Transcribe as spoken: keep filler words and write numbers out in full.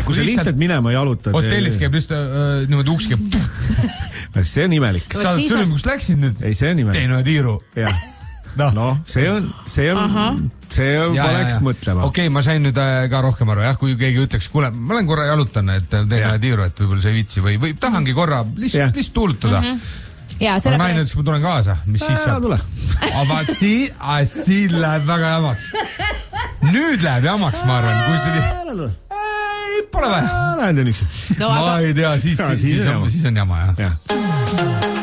kui sa lihtsalt minema jalutad. Hotellis käib lihtsalt äh, niimoodi uks käib. See on imelik. Sa oled sülim, kus läksid nüüd? Ei, see on imelik. Tein ühe tiiru. Jah. No, no, see on, see on, Aha. see on, ja, poleks ja, ja. mõtlema. Okei, okay, ma sain nüüd ka rohkem aru, jah, kui keegi ütleks, kuule, ma olen korra jalutan, et teen ühe tiiru, et võib-olla see vitsi või, või tahangi korra lihtsalt, lihtsalt tuulutada. Mm-hmm. Ja, aga naine ütles, kui ma tulen kaasa, mis siis saab? Tule. Aga siin, siin läheb väga jamaks. Nüüd läheb jamaks, ma arvan, kui see... Ei, pole vaja. Lähen teen üks. Ma ei tea, siis, siis, siis, on, siis on jama, jah. Ja.